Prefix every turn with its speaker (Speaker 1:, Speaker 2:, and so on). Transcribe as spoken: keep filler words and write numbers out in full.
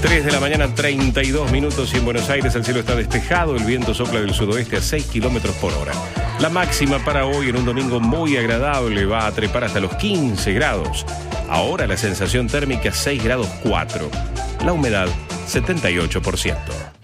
Speaker 1: tres de la mañana, treinta y dos minutos, y en Buenos Aires el cielo está despejado, el viento sopla del sudoeste a seis kilómetros por hora. La máxima para hoy, en un domingo muy agradable, va a trepar hasta los quince grados. Ahora la sensación térmica seis grados cuatro. La humedad setenta y ocho por ciento.